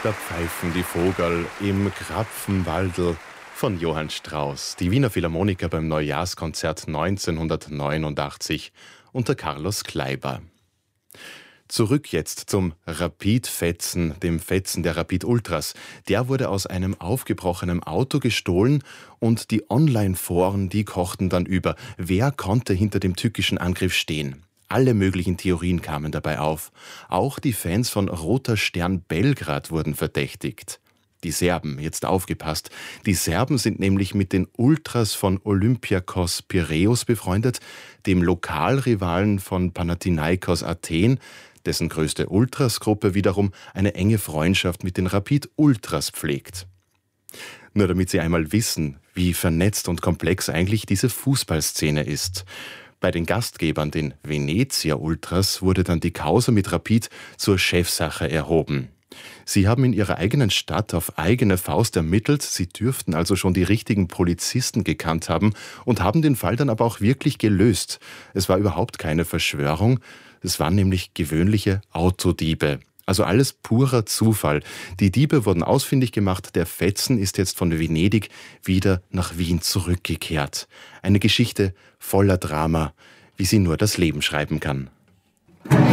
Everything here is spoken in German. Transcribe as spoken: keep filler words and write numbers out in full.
Da pfeifen die Vogel im Krapfenwaldl von Johann Strauss. Die Wiener Philharmoniker beim Neujahrskonzert neunzehnhundertneunundachtzig unter Carlos Kleiber. Zurück jetzt zum Rapid-Fetzen, dem Fetzen der Rapid-Ultras. Der wurde aus einem aufgebrochenen Auto gestohlen und die Online-Foren, die kochten dann über. Wer konnte hinter dem tückischen Angriff stehen? Alle möglichen Theorien kamen dabei auf. Auch die Fans von Roter Stern Belgrad wurden verdächtigt. Die Serben, jetzt aufgepasst. Die Serben sind nämlich mit den Ultras von Olympiakos Piräus befreundet, dem Lokalrivalen von Panathinaikos Athen, dessen größte Ultrasgruppe wiederum eine enge Freundschaft mit den Rapid-Ultras pflegt. Nur damit Sie einmal wissen, wie vernetzt und komplex eigentlich diese Fußballszene ist. Bei den Gastgebern, den Venezia Ultras, wurde dann die Causa mit Rapid zur Chefsache erhoben. Sie haben in ihrer eigenen Stadt auf eigene Faust ermittelt, sie dürften also schon die richtigen Polizisten gekannt haben und haben den Fall dann aber auch wirklich gelöst. Es war überhaupt keine Verschwörung, es waren nämlich gewöhnliche Autodiebe. Also alles purer Zufall. Die Diebe wurden ausfindig gemacht, der Fetzen ist jetzt von Venedig wieder nach Wien zurückgekehrt. Eine Geschichte voller Drama, wie sie nur das Leben schreiben kann.